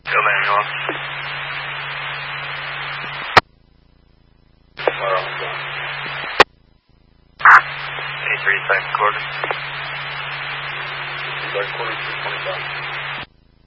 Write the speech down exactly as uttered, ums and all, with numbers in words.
Go manual. eighty-three, second quarter. Second quarter, two twenty-five.